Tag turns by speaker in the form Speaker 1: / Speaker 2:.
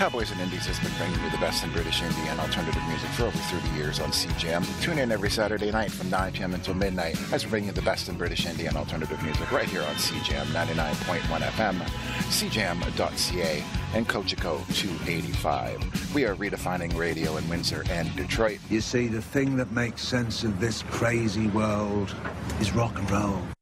Speaker 1: Cowboys and Indies has been bringing you the best in British indie and alternative music for over 30 years on CJAM. Tune in every Saturday night from 9 p.m. until midnight as we bring you the best in British indie and alternative music right here on CJAM 99.1 FM, cjam.ca, and Cogeco 285. We are redefining radio in Windsor and Detroit.
Speaker 2: You see, the thing that makes sense of this crazy world is rock and roll.